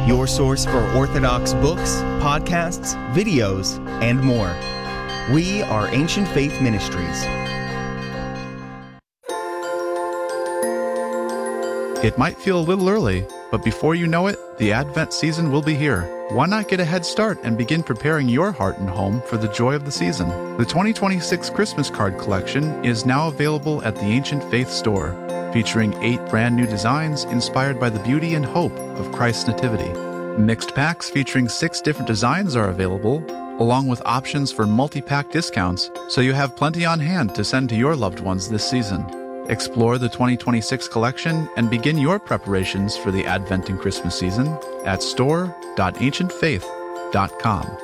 your source for Orthodox books, podcasts, videos, and more. We are Ancient Faith Ministries. It might feel a little early, but before you know it, the Advent season will be here. Why not get a head start and begin preparing your heart and home for the joy of the season? The 2026 Christmas card collection is now available at the Ancient Faith store, featuring 8 brand new designs inspired by the beauty and hope of Christ's Nativity. Mixed packs featuring 6 different designs are available, along with options for multi-pack discounts, so you have plenty on hand to send to your loved ones this season. Explore the 2026 collection and begin your preparations for the Advent and Christmas season at store.ancientfaith.com.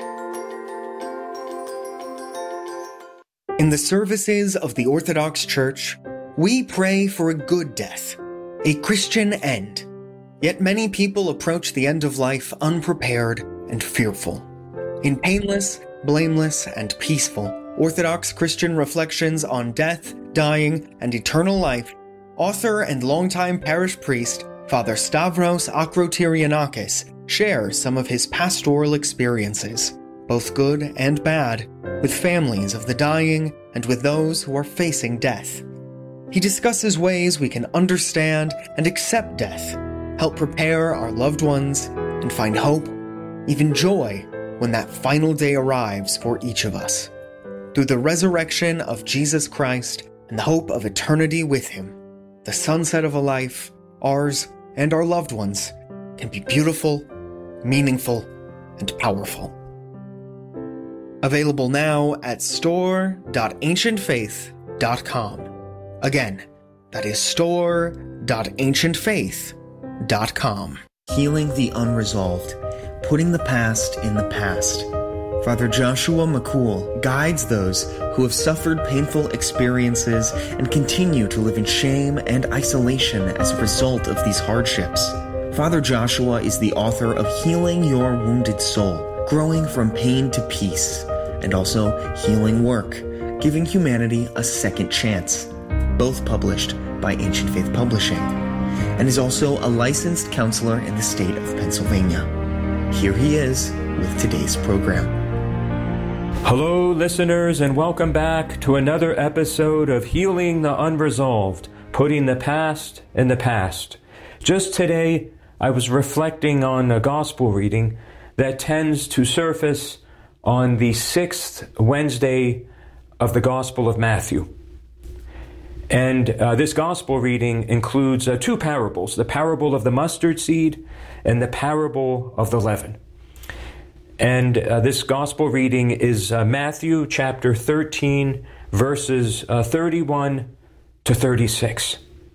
In the services of the Orthodox Church, we pray for a good death, a Christian end. Yet many people approach the end of life unprepared and fearful. In painless, blameless, and peaceful Orthodox Christian reflections on death, dying, and eternal life, author and longtime parish priest Father Stavros Akrotyrianakis shares some of his pastoral experiences, both good and bad, with families of the dying and with those who are facing death. He discusses ways we can understand and accept death, help prepare our loved ones, and find hope, even joy, when that final day arrives for each of us. Through the resurrection of Jesus Christ and the hope of eternity with Him, the sunset of a life, ours and our loved ones, can be beautiful, meaningful, and powerful. Available now at store.ancientfaith.com. Again, that is store.ancientfaith.com. Healing the unresolved, putting the past in the past. Father Joshua McCool guides those who have suffered painful experiences and continue to live in shame and isolation as a result of these hardships. Father Joshua is the author of Healing Your Wounded Soul, Growing from Pain to Peace, and also Healing Work, Giving Humanity a Second Chance, both published by Ancient Faith Publishing, and is also a licensed counselor in the state of Pennsylvania. Here he is with today's program. Hello, listeners, and welcome back to another episode of Healing the Unresolved, Putting the Past in the Past. Just today, I was reflecting on a gospel reading that tends to surface on the 6th Wednesday of the Gospel of Matthew. And this gospel reading includes 2 parables, the parable of the mustard seed and the parable of the leaven. And this gospel reading is Matthew chapter 13, verses 31 to 36.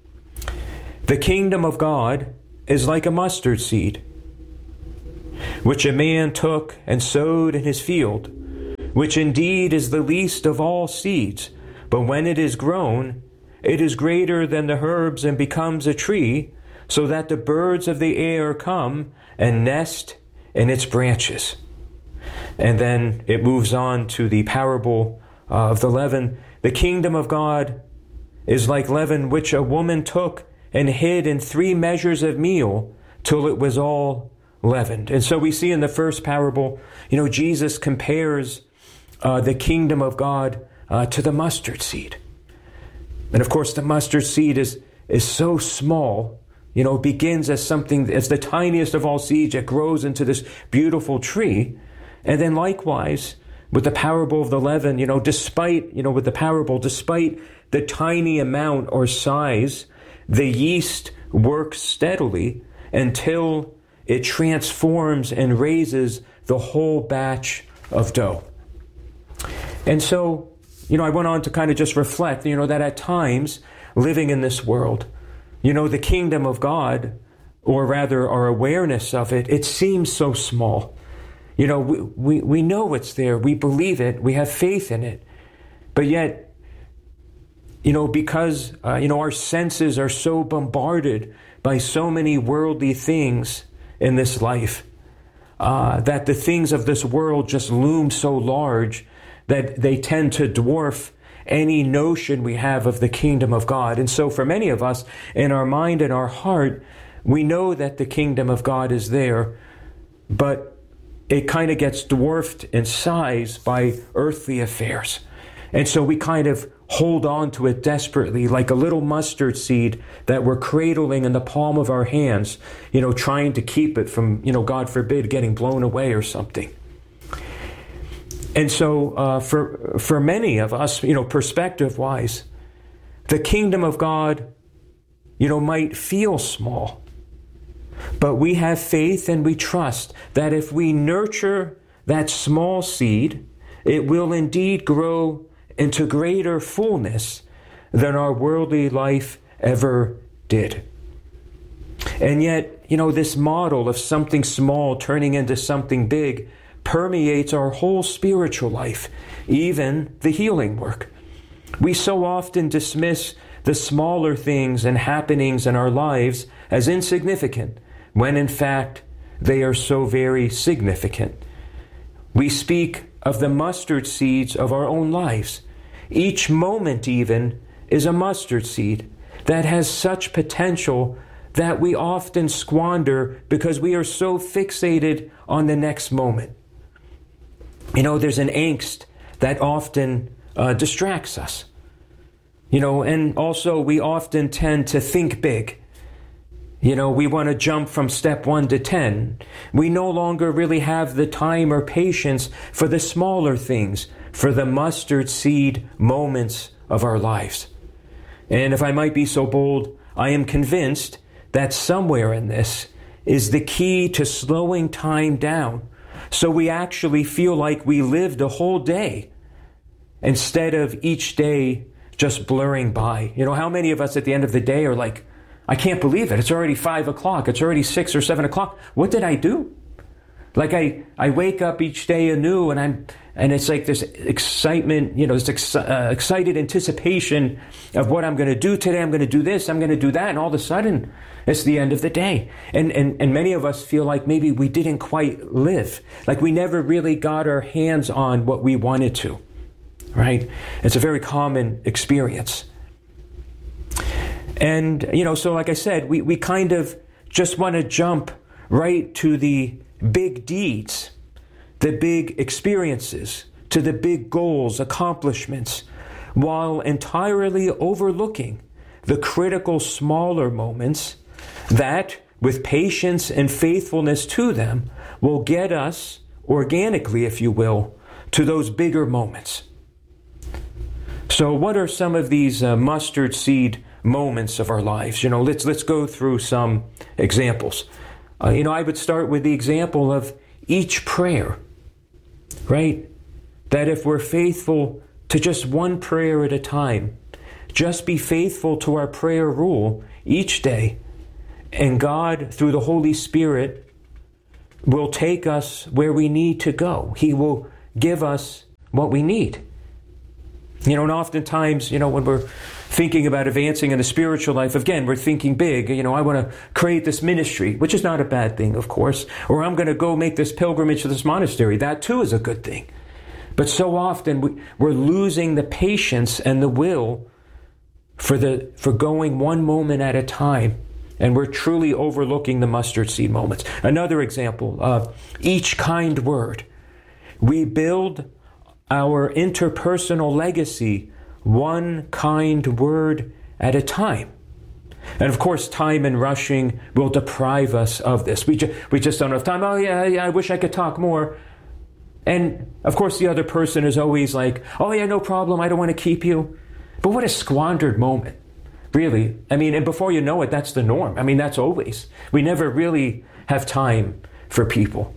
The kingdom of God is like a mustard seed, which a man took and sowed in his field, which indeed is the least of all seeds, but when it is grown, it is greater than the herbs and becomes a tree, so that the birds of the air come and nest in its branches. And then it moves on to the parable of the leaven. The kingdom of God is like leaven, which a woman took and hid in 3 measures of meal till it was all leavened. And so we see in the first parable, Jesus compares the kingdom of God to the mustard seed. And of course, the mustard seed is so small, it begins as something, as the tiniest of all seeds. It grows into this beautiful tree. And then likewise, with the parable of the leaven, despite the tiny amount or size, the yeast works steadily until it transforms and raises the whole batch of dough. And so, I went on to kind of just reflect, that at times, living in this world, the kingdom of God, or rather our awareness of it, it seems so small. We know it's there. We believe it. We have faith in it. But yet, because, our senses are so bombarded by so many worldly things in this life, that the things of this world just loom so large that they tend to dwarf any notion we have of the kingdom of God. And so for many of us, in our mind and our heart, we know that the kingdom of God is there, but it kind of gets dwarfed in size by earthly affairs. And so we kind of hold on to it desperately, like a little mustard seed that we're cradling in the palm of our hands, trying to keep it from, God forbid, getting blown away or something. And so for many of us, perspective-wise, the kingdom of God, might feel small. But we have faith and we trust that if we nurture that small seed, it will indeed grow into greater fullness than our worldly life ever did. And yet, this model of something small turning into something big permeates our whole spiritual life, even the healing work. We so often dismiss the smaller things and happenings in our lives as insignificant, when in fact they are so very significant. We speak of the mustard seeds of our own lives. Each moment even is a mustard seed that has such potential that we often squander because we are so fixated on the next moment. There's an angst that often distracts us. And also we often tend to think big. We want to jump from step 1 to 10. We no longer really have the time or patience for the smaller things, for the mustard seed moments of our lives. And if I might be so bold, I am convinced that somewhere in this is the key to slowing time down, so we actually feel like we lived a whole day instead of each day just blurring by. How many of us at the end of the day are like, I can't believe it. It's already 5 o'clock. It's already 6 or 7 o'clock. What did I do? Like I wake up each day anew and it's like this excitement, this excited anticipation of what I'm going to do today. I'm going to do this. I'm going to do that. And all of a sudden, it's the end of the day. And many of us feel like maybe we didn't quite live. Like we never really got our hands on what we wanted to, right? It's a very common experience. And, so like I said, we kind of just want to jump right to the big deeds, the big experiences, to the big goals, accomplishments, while entirely overlooking the critical smaller moments that, with patience and faithfulness to them, will get us organically, if you will, to those bigger moments. So what are some of these mustard seed moments of our lives? Let's go through some examples. I would start with the example of each prayer, right? That if we're faithful to just one prayer at a time, just be faithful to our prayer rule each day, and God, through the Holy Spirit, will take us where we need to go. He will give us what we need. And oftentimes, when we're thinking about advancing in the spiritual life, again, we're thinking big. I want to create this ministry, which is not a bad thing, of course. Or I'm going to go make this pilgrimage to this monastery. That too is a good thing. But so often we're losing the patience and the will for going one moment at a time. And we're truly overlooking the mustard seed moments. Another example, each kind word. We build our interpersonal legacy one kind word at a time. And of course, time and rushing will deprive us of this. We just don't have time. Oh yeah, I wish I could talk more. And of course, the other person is always like, oh yeah, no problem, I don't want to keep you. But what a squandered moment, really. And before you know it, that's the norm. That's always. We never really have time for people.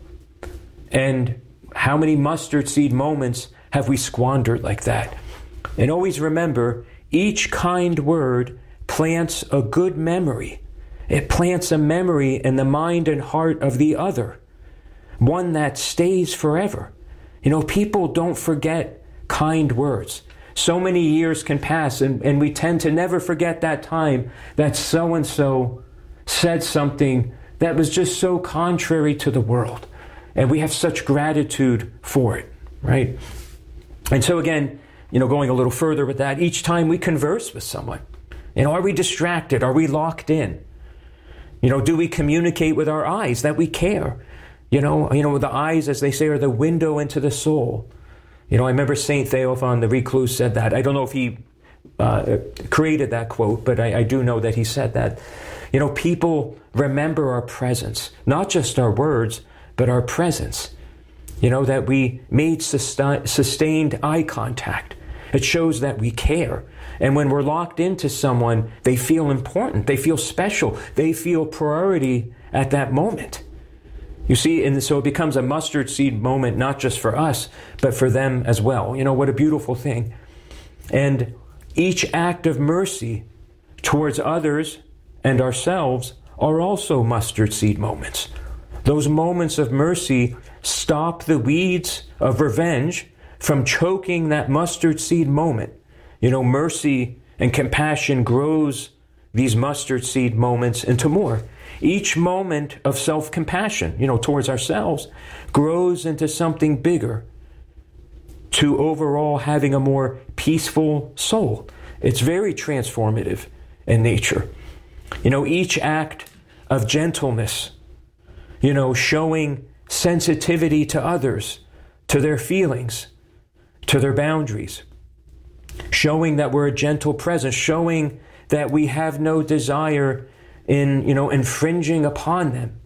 And how many mustard seed moments have we squandered like that? And always remember, each kind word plants a good memory. It plants a memory in the mind and heart of the other, one that stays forever. People don't forget kind words. So many years can pass, and we tend to never forget that time that so-and-so said something that was just so contrary to the world. And we have such gratitude for it, right? And so again, going a little further with that, each time we converse with someone, are we distracted? Are we locked in? Do we communicate with our eyes that we care? The eyes, as they say, are the window into the soul. I remember St. Theophan the Recluse said that. I don't know if he created that quote, but I do know that he said that. People remember our presence, not just our words, but our presence. That we made sustained eye contact. It shows that we care. And when we're locked into someone, they feel important. They feel special. They feel priority at that moment. You see, and so it becomes a mustard seed moment, not just for us, but for them as well. What a beautiful thing. And each act of mercy towards others and ourselves are also mustard seed moments. Those moments of mercy stop the weeds of revenge from choking that mustard seed moment. Mercy and compassion grows these mustard seed moments into more. Each moment of self-compassion, towards ourselves, grows into something bigger, to overall having a more peaceful soul. It's very transformative in nature. Each act of gentleness, showing sensitivity to others, to their feelings, to their boundaries, showing that we're a gentle presence, showing that we have no desire in, infringing upon them,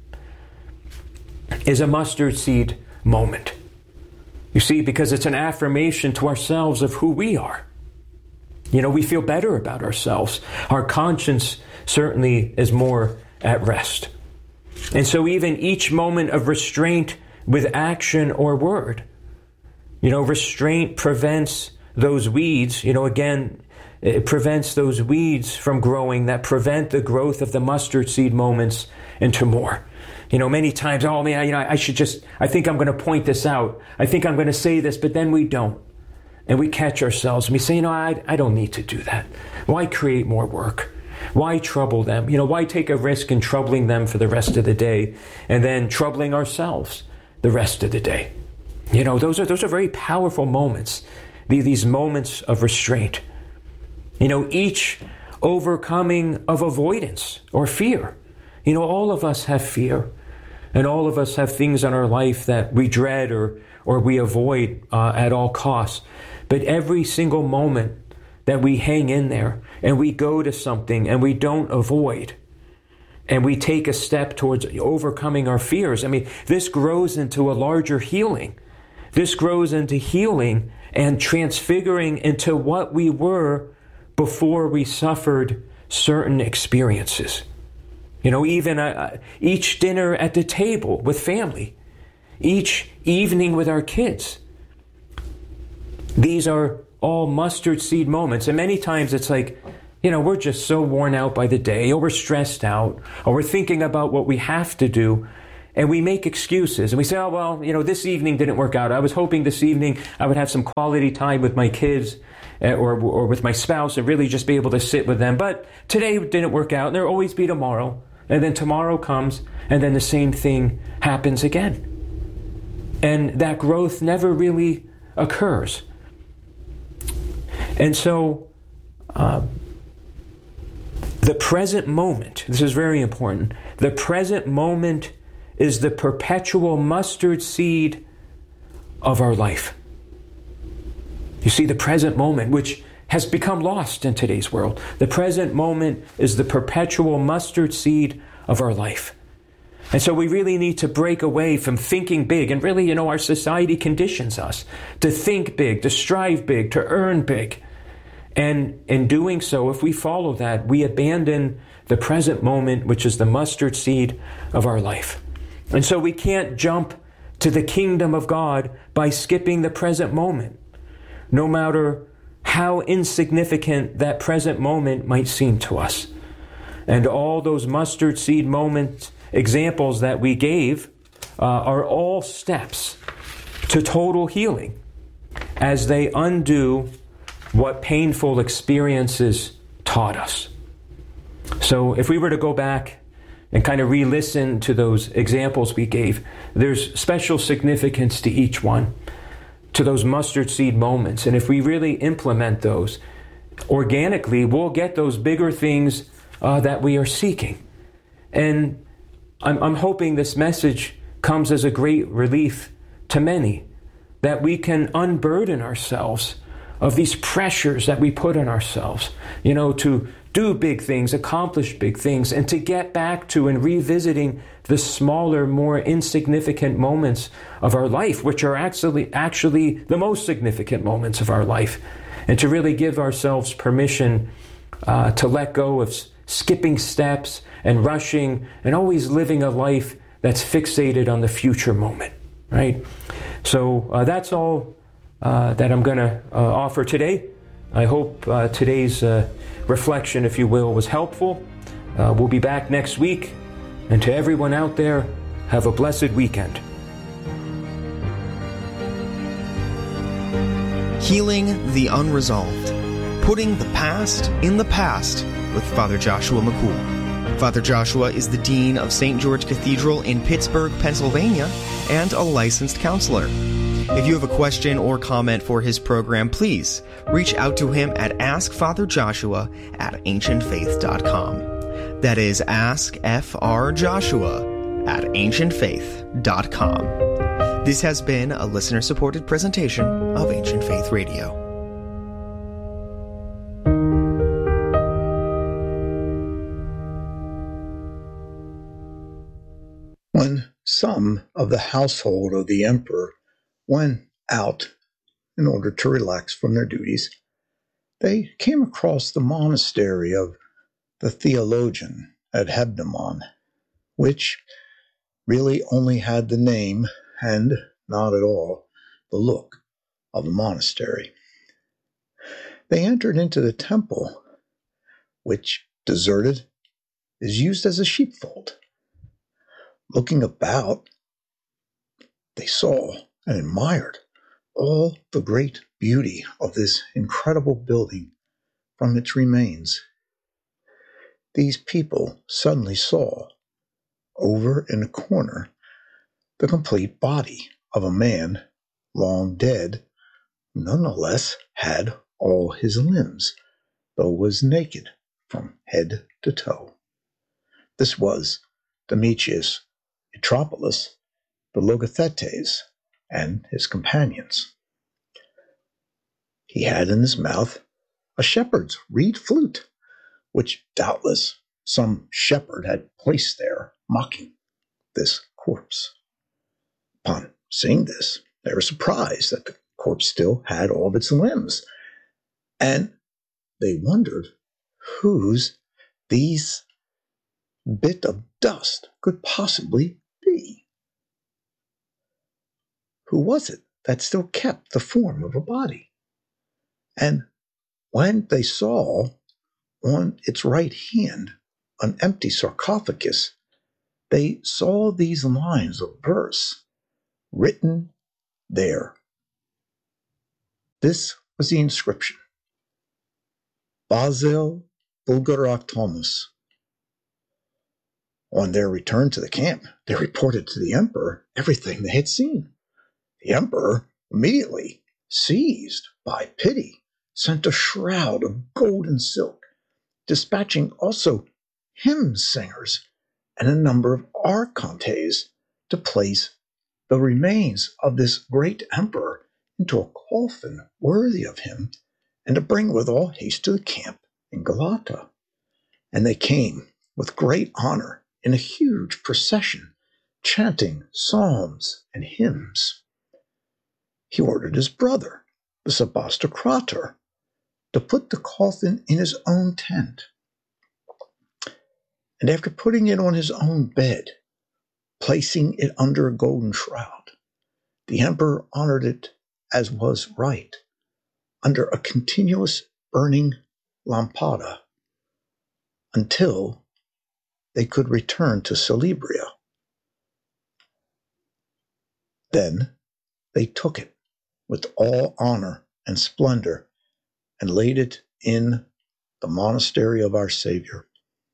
is a mustard seed moment. You see, because it's an affirmation to ourselves of who we are. We feel better about ourselves. Our conscience certainly is more at rest. And so even each moment of restraint with action or word, restraint prevents those weeds, again, it prevents those weeds from growing that prevent the growth of the mustard seed moments into more. Many times, oh man, I think I'm going to point this out. I think I'm going to say this, but then we don't. And we catch ourselves and we say, I don't need to do that. Why create more work? Why trouble them? Why take a risk in troubling them for the rest of the day and then troubling ourselves the rest of the day? Those are very powerful moments, these moments of restraint. Each overcoming of avoidance or fear. All of us have fear, and all of us have things in our life that we dread or we avoid at all costs. But every single moment that we hang in there and we go to something and we don't avoid and we take a step towards overcoming our fears, this grows into a larger healing. This grows into healing and transfiguring into what we were before we suffered certain experiences. Even each dinner at the table with family, each evening with our kids. These are all mustard seed moments. And many times it's like, we're just so worn out by the day, or we're stressed out, or we're thinking about what we have to do. And we make excuses and we say, oh, well, this evening didn't work out. I was hoping this evening I would have some quality time with my kids or with my spouse and really just be able to sit with them. But today didn't work out, and there'll always be tomorrow. And then tomorrow comes, and then the same thing happens again. And that growth never really occurs. And so the present moment, this is very important, the present moment is the perpetual mustard seed of our life. You see, the present moment, which has become lost in today's world, the present moment is the perpetual mustard seed of our life. And so we really need to break away from thinking big. And really, our society conditions us to think big, to strive big, to earn big. And in doing so, if we follow that, we abandon the present moment, which is the mustard seed of our life. And so we can't jump to the kingdom of God by skipping the present moment, no matter how insignificant that present moment might seem to us. And all those mustard seed moment examples that we gave are all steps to total healing as they undo what painful experiences taught us. So if we were to go back and kind of re-listen to those examples we gave, there's special significance to each one, to those mustard seed moments. And if we really implement those organically, we'll get those bigger things that we are seeking. And I'm hoping this message comes as a great relief to many, that we can unburden ourselves of these pressures that we put on ourselves, to do big things, accomplish big things, and to get back to and revisiting the smaller, more insignificant moments of our life, which are actually the most significant moments of our life, and to really give ourselves permission to let go of skipping steps and rushing and always living a life that's fixated on the future moment, right? So that's all that I'm going to offer today. I hope today's reflection, if you will, was helpful. We'll be back next week. And to everyone out there, have a blessed weekend. Healing the Unresolved. Putting the Past in the Past with Father Joshua McCool. Father Joshua is the Dean of St. George Cathedral in Pittsburgh, Pennsylvania, and a licensed counselor. If you have a question or comment for his program, please reach out to him at askfatherjoshua@ancientfaith.com. That is askfrjoshua@ancientfaith.com. This has been a listener-supported presentation of Ancient Faith Radio. When some of the household of the emperor went out in order to relax from their duties, they came across the monastery of the theologian at Hebdomon, which really only had the name and not at all the look of a monastery. They entered into the temple, which, deserted, is used as a sheepfold. Looking about, they saw and admired all the great beauty of this incredible building from its remains. These people suddenly saw, over in a corner, the complete body of a man long dead, who nonetheless had all his limbs, though was naked from head to toe. This was Demetrius Eteropolis, the Logothetes, and his companions. He had in his mouth a shepherd's reed flute, which doubtless some shepherd had placed there, mocking this corpse. Upon seeing this, they were surprised that the corpse still had all of its limbs, and they wondered whose these bit of dust could possibly be. Who was it that still kept the form of a body? And when they saw on its right hand an empty sarcophagus, they saw these lines of verse written there. This was the inscription: Basil Bulgaroctomus. On their return to the camp, they reported to the emperor everything they had seen. The emperor, immediately seized by pity, sent a shroud of gold and silk, dispatching also hymn singers and a number of archontes to place the remains of this great emperor into a coffin worthy of him, and to bring with all haste to the camp in Galata. And they came with great honor in a huge procession, chanting psalms and hymns. He ordered his brother, the Sebastocrator, to put the coffin in his own tent. And after putting it on his own bed, placing it under a golden shroud, the emperor honored it as was right, under a continuous burning lampada, until they could return to Celebria. Then they took it with all honor and splendor and laid it in the monastery of our Savior.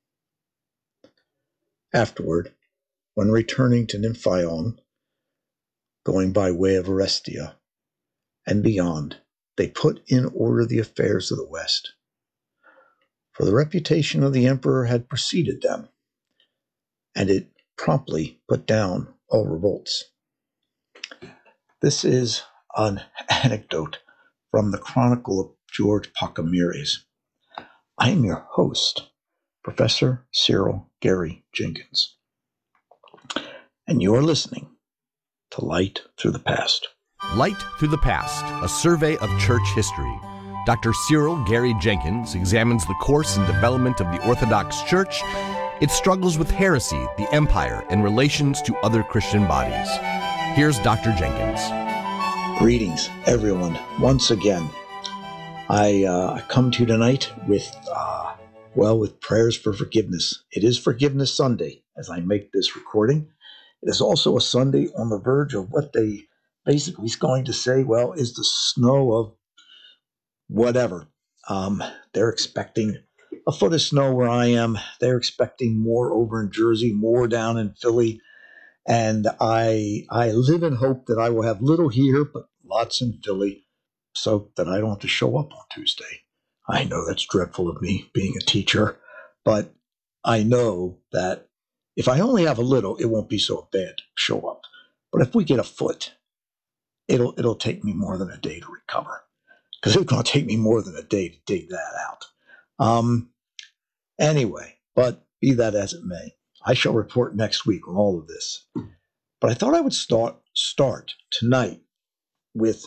Afterward, when returning to Nymphion, going by way of Orestia and beyond, they put in order the affairs of the West. For the reputation of the emperor had preceded them, and it promptly put down all revolts. This is an anecdote from the Chronicle of George Pacamires. I am your host, Professor Cyril Gary Jenkins, and you're listening to Light Through the Past. Light Through the Past, a survey of church history. Dr. Cyril Gary Jenkins examines the course and development of the Orthodox Church, its struggles with heresy, the empire, and relations to other Christian bodies. Here's Dr. Jenkins. Greetings, everyone. Once again, I come to you tonight with prayers for forgiveness. It is Forgiveness Sunday as I make this recording. It is also a Sunday on the verge of what they basically is going to say, is the snow of whatever. They're expecting a foot of snow where I am. They're expecting more over in Jersey, more down in Philly. And I live in hope that I will have little here, but lots in Philly, so that I don't have to show up on Tuesday. I know that's dreadful of me being a teacher, but I know that if I only have a little, it won't be so bad to show up. But if we get a foot, it'll take me more than a day to recover, because it's going to take me more than a day to dig that out. Anyway, but be that as it may, I shall report next week on all of this. But I thought I would start tonight with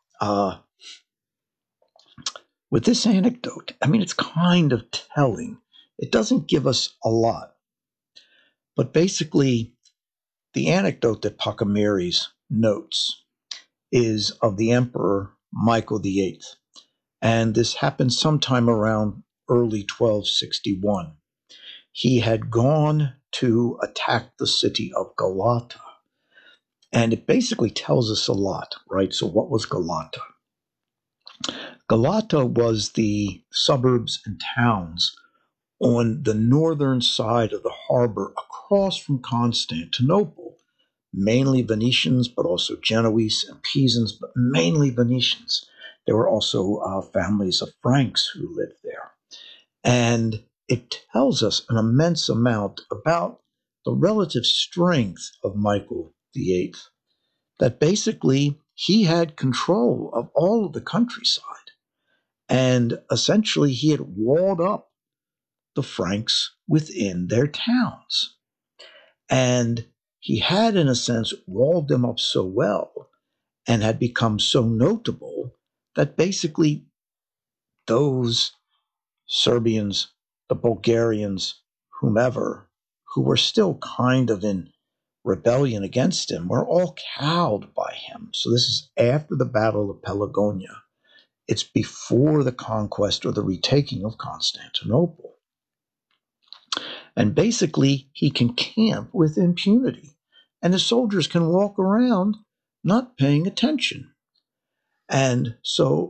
this anecdote. I mean, it's kind of telling. It doesn't give us a lot. But basically, the anecdote that Pacamires notes is of the Emperor Michael VIII. And this happened sometime around early 1261. He had gone to attack the city of Galata. And it basically tells us a lot, right? So what was Galata? Galata was the suburbs and towns on the northern side of the harbor across from Constantinople, mainly Venetians, but also Genoese and Pisans, but mainly Venetians. There were also families of Franks who lived there. And it tells us an immense amount about the relative strength of Michael VIII, that basically he had control of all of the countryside. And essentially he had walled up the Franks within their towns. And he had, in a sense, walled them up so well and had become so notable that basically those Serbians, the Bulgarians, whomever, who were still kind of in rebellion against him, were all cowed by him. So this is after the Battle of Pelagonia. It's before the conquest or the retaking of Constantinople. And basically, he can camp with impunity, and the soldiers can walk around not paying attention. And so